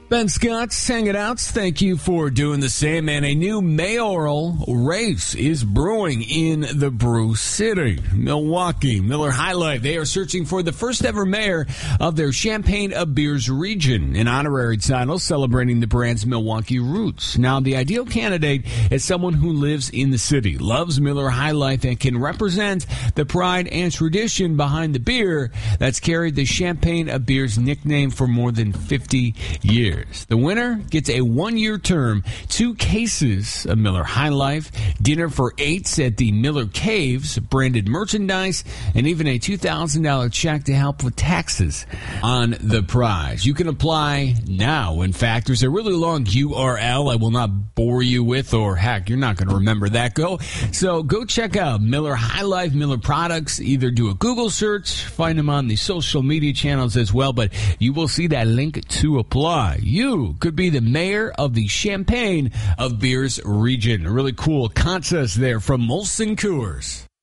Ben Scott's hanging out. Thank you for doing the same. And a new mayoral race is brewing in the Brew City, Milwaukee. Miller High Life. They are searching for the first ever mayor of their Champaign of Beers region, an honorary title celebrating the brand's Milwaukee roots. Now, the ideal candidate is someone who lives in the city, loves Miller High Life, and can represent the pride and tradition behind the beer that's carried the Champaign of Beers nickname for more than 50 years. The winner gets a 1-year term, 2 cases of Miller High Life, dinner for 8 at the Miller Caves, branded merchandise, and even a $2,000 check to help with taxes on the prize. You can apply now. In fact, there's a really long URL I will not bore you with, or heck, you're not going to remember that. So go check out Miller High Life, Miller products. Either do a Google search, find them on the social media channels as well, but you will see that link to apply. You could be the mayor of the Champaign of Beers region. A really cool contest there from Molson Coors.